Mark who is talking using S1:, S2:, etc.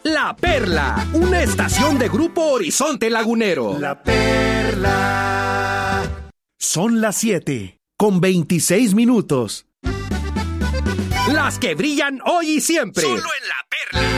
S1: La Perla, una estación de Grupo Horizonte Lagunero.
S2: La Perla.
S3: Son las 7:26.
S1: Las que brillan hoy y siempre.
S4: Solo en La Perla.